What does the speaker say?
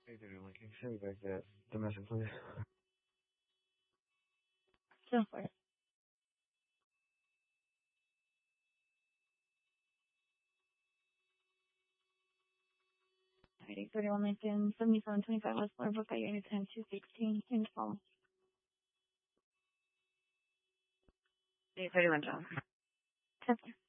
Hey, dude, like, can you send me back the message, please? Go for it. Alrighty, 31 Lincoln, 7725 West Flowerbrook, I unit 216, in the follow. 831 John. 10